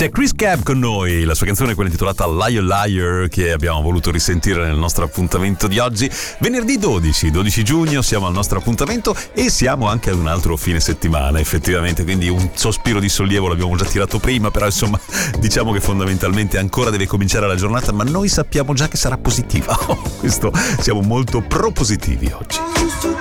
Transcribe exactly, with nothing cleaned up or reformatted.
C'è Chris Cab con noi, la sua canzone è quella intitolata Liar Liar, che abbiamo voluto risentire nel nostro appuntamento di oggi. Venerdì dodici giugno siamo al nostro appuntamento e siamo anche ad un altro fine settimana, effettivamente, quindi un sospiro di sollievo l'abbiamo già tirato prima, però insomma diciamo che fondamentalmente ancora deve cominciare la giornata, ma noi sappiamo già che sarà positiva. Questo, siamo molto propositivi oggi.